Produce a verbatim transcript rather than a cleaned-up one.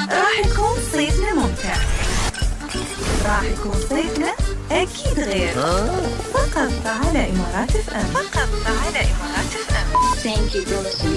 راح يكون صيفنا ممتع، راح يكون صيفنا أكيد غير. فقط على إمارات اف ام، فقط على إمارات اف ام. Thank you for listening.